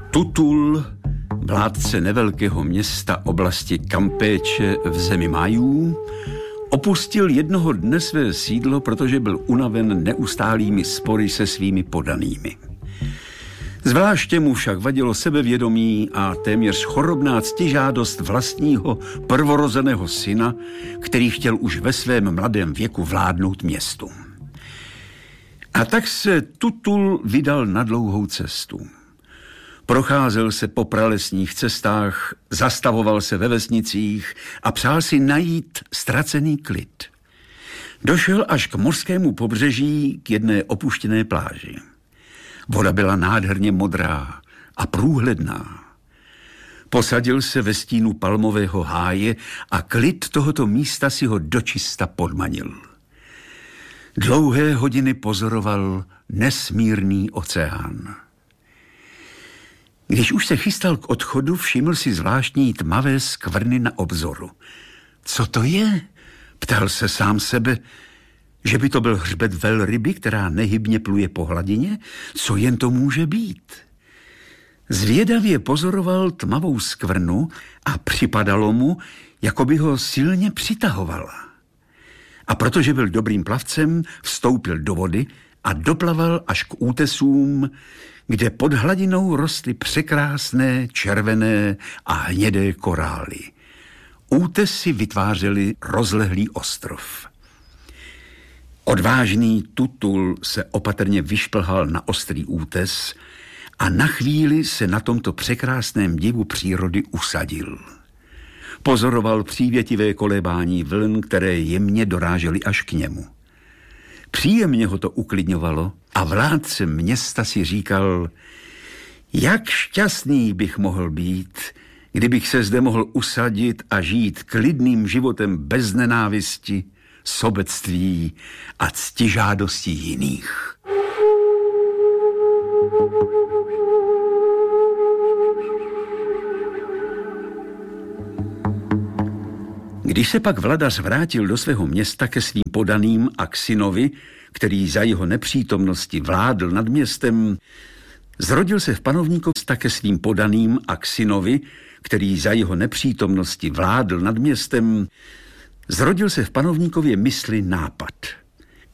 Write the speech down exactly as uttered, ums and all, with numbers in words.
Tutul, vládce nevelkého města oblasti Kampéče v zemi Májů, opustil jednoho dne své sídlo, protože byl unaven neustálými spory se svými podanými. Zvláště mu však vadilo sebevědomí a téměř chorobná ctižádost vlastního prvorozeného syna, který chtěl už ve svém mladém věku vládnout městu. A tak se Tutul vydal na dlouhou cestu. Procházel se po pralesních cestách, zastavoval se ve vesnicích a přál si najít ztracený klid. Došel až k mořskému pobřeží k jedné opuštěné pláži. Voda byla nádherně modrá a průhledná. Posadil se ve stínu palmového háje a klid tohoto místa si ho dočista podmanil. Dlouhé hodiny pozoroval nesmírný oceán. Když už se chystal k odchodu, všiml si zvláštní tmavé skvrny na obzoru. Co to je? Ptal se sám sebe. Že by to byl hřbet velryby, která nehybně pluje po hladině? Co jen to může být? Zvědavě pozoroval tmavou skvrnu a připadalo mu, jako by ho silně přitahovala. A protože byl dobrým plavcem, vstoupil do vody a doplaval až k útesům, kde pod hladinou rostly překrásné červené a hnědé korály. Útesy vytvářely rozlehlý ostrov. Odvážný Tutul se opatrně vyšplhal na ostrý útes a na chvíli se na tomto překrásném divu přírody usadil. Pozoroval přívětivé kolébání vln, které jemně dorážely až k němu. Příjemně ho to uklidňovalo a vládce města si říkal, jak šťastný bych mohl být, kdybych se zde mohl usadit a žít klidným životem bez nenávisti, sobectví a ctižádosti jiných. Když se pak vladař vrátil do svého města ke svým podaným a k synovi, který za jeho nepřítomnosti vládl nad městem, zrodil se v panovníkově ke svým podaným a k synovi, který za jeho nepřítomnosti vládl nad městem, zrodil se v panovníkově mysli nápad.